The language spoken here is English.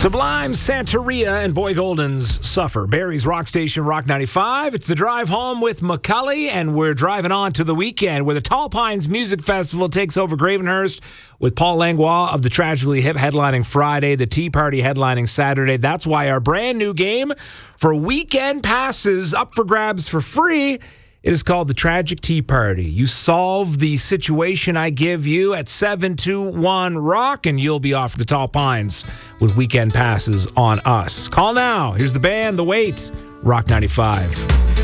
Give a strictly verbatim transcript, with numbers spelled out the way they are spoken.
Sublime, Santeria, and Boy Golden's Suffer. Barry's Rock Station, Rock ninety-five. It's the drive home with McCully, and we're driving on to the weekend where the Tall Pines Music Festival takes over Gravenhurst with Paul Langlois of the Tragically Hip headlining Friday, the Tea Party headlining Saturday. That's why our brand new game for weekend passes up for grabs for free. It is called the Tragic Tea Party. You solve the situation I give you at seven two one rock, and you'll be off the Tall Pines with weekend passes on us. Call now. Here's the band, The Wait, Rock ninety-five.